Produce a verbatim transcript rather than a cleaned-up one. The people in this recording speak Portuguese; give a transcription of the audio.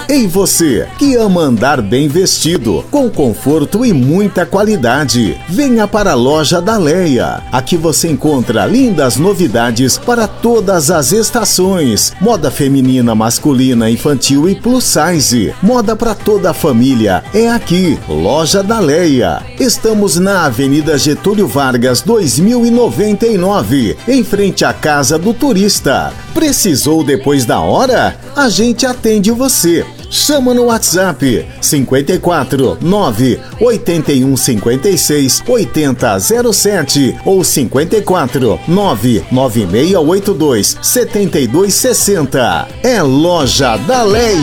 Ei você, que ama andar bem vestido, com conforto e muita qualidade, venha para a loja da Leia. Aqui você encontra lindas novidades para todas as estações. Moda feminina, masculina, infantil e plus size. Moda para toda a família. É aqui, Loja da Leia. Estamos na Avenida Getúlio Vargas, dois mil e noventa e nove, em frente à Casa do Turista. Precisou depois da hora? A gente atende você. Chama no WhatsApp cinquenta e quatro, nove, oitenta e um, cinquenta e seis, oitenta, zero sete ou cinquenta e quatro, nove, nove seis oito dois, setenta e dois sessenta. É Loja da Leia.